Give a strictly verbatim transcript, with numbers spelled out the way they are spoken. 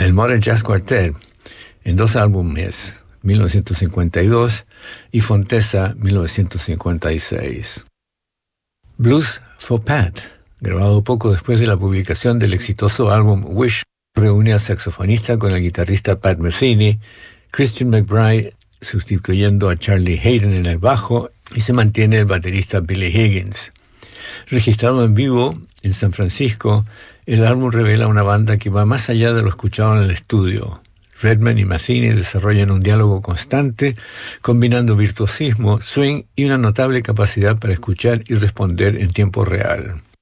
el Modern Jazz Quartet, en dos álbumes, mil novecientos cincuenta y dos y Fontesa, mil novecientos cincuenta y seis. Blues for Pat, grabado poco después de la publicación del exitoso álbum Wish, reúne al saxofonista con el guitarrista Pat Metheny, Christian McBride sustituyendo a Charlie Hayden en el bajo y se mantiene el baterista Billy Higgins. Registrado en vivo en San Francisco, el álbum revela una banda que va más allá de lo escuchado en el estudio. Redman y Metheny desarrollan un diálogo constante, combinando virtuosismo, swing y una notable capacidad para escuchar y responder en tiempo real.